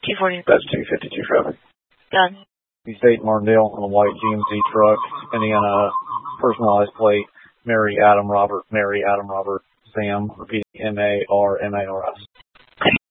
240. That's 252 traffic. Done. State Martindale on a white GMC truck, Indiana personalized plate, Mary Adam Robert, Sam, repeating MARMARS.